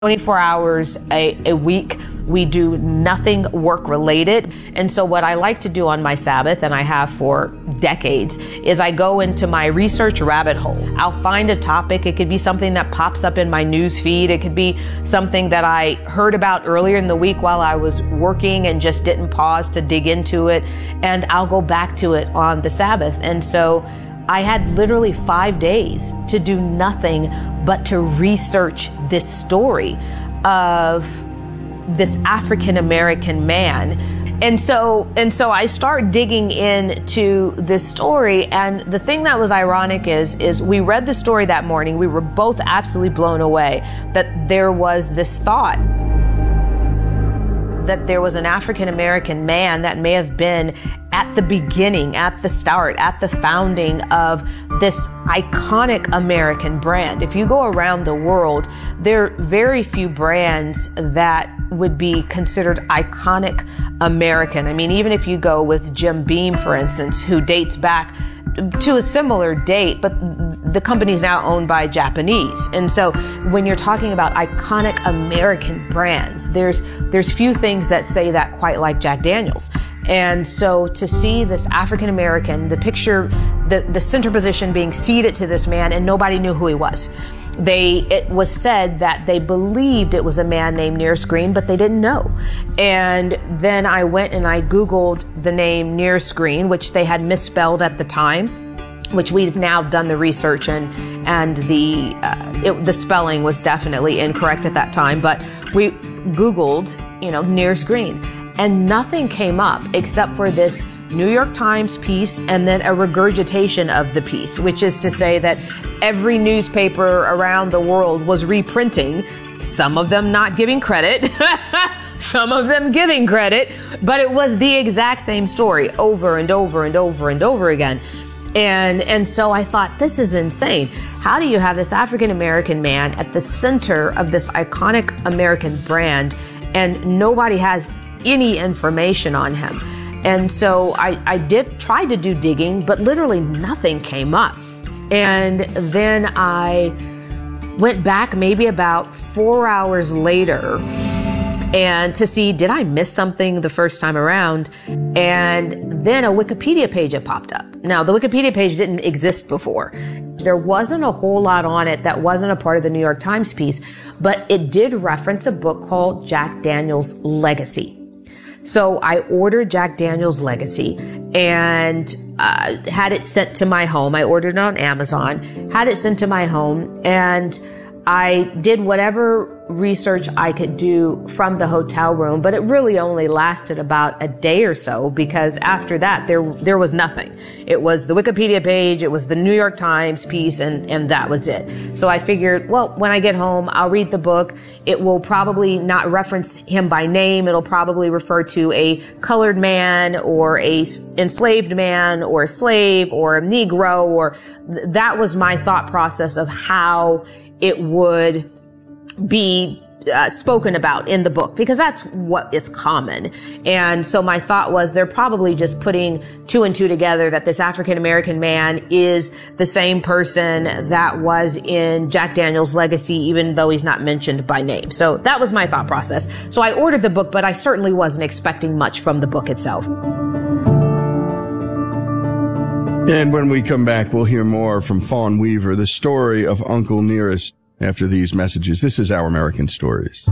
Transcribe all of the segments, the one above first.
24 hours a week. We do nothing work related. And so what I like to do on my Sabbath, and I have for decades, is I go into my research rabbit hole. I'll find a topic. It could be something that pops up in my news feed. It could be something that I heard about earlier in the week while I was working and just didn't pause to dig into it. And I'll go back to it on the Sabbath. And so I had literally 5 days to do nothing but to research this story of this African American man. And so I start digging into this story. And the thing that was ironic is we read the story that morning. We were both absolutely blown away that there was this thought that there was an African American man that may have been at the beginning, at the start, at the founding of this iconic American brand. If you go around the world, there are very few brands that would be considered iconic American. I mean, even if you go with Jim Beam, for instance, who dates back to a similar date, but the company is now owned by Japanese. And so when you're talking about iconic American brands, there's few things that say that quite like Jack Daniel's. And so to see this African American, the picture, the center position being ceded to this man, and nobody knew who he was. It was said that they believed it was a man named Nearest Green, but they didn't know. And then I went and I Googled the name Nearest Green, which they had misspelled at the time, which we've now done the research and the spelling was definitely incorrect at that time. But we Googled, Nearest Green, and nothing came up except for this New York Times piece and then a regurgitation of the piece, which is to say that every newspaper around the world was reprinting, some of them not giving credit, some of them giving credit, but it was the exact same story over and over and over and over again. And so I thought, this is insane. How do you have this African American man at the center of this iconic American brand and nobody has any information on him? And so I did try to do digging, but literally nothing came up. And then I went back maybe about 4 hours later and to see, did I miss something the first time around? And then a Wikipedia page had popped up. Now, the Wikipedia page didn't exist before. There wasn't a whole lot on it that wasn't a part of the New York Times piece, but it did reference a book called Jack Daniel's Legacy. So I ordered Jack Daniel's Legacy and had it sent to my home. I ordered it on Amazon, had it sent to my home, and I did whatever research I could do from the hotel room, but it really only lasted about a day or so because after that there was nothing. It was the Wikipedia page, it was the New York Times piece, and that was it. So I figured, well, when I get home, I'll read the book. It will probably not reference him by name. It'll probably refer to a colored man or a enslaved man or a slave or a Negro, or that was my thought process of how it would be spoken about in the book, because that's what is common. And so my thought was they're probably just putting two and two together, that this African American man is the same person that was in Jack Daniel's Legacy, even though he's not mentioned by name. So that was my thought process. So I ordered the book, but I certainly wasn't expecting much from the book itself. And when we come back, we'll hear more from Fawn Weaver, the story of Uncle Nearest, after these messages. This is Our American Stories.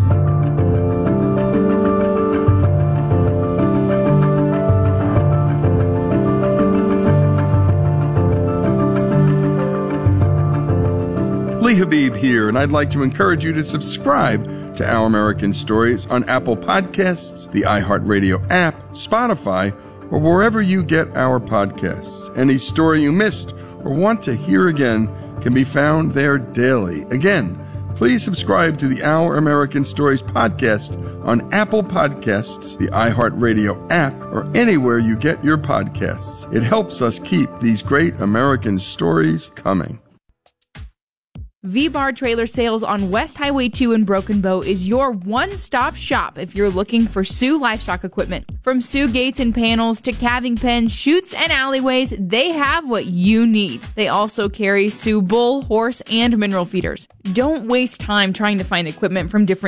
Lee Habib here, and I'd like to encourage you to subscribe to Our American Stories on Apple Podcasts, the iHeartRadio app, Spotify, or wherever you get our podcasts. Any story you missed or want to hear again can be found there daily. Again, please subscribe to the Our American Stories podcast on Apple Podcasts, the iHeartRadio app, or anywhere you get your podcasts. It helps us keep these great American stories coming. V-Bar Trailer Sales on West Highway 2 in Broken Bow is your one-stop shop if you're looking for Sioux livestock equipment. From Sioux gates and panels to calving pens, chutes, and alleyways, they have what you need. They also carry Sioux bull, horse, and mineral feeders. Don't waste time trying to find equipment from different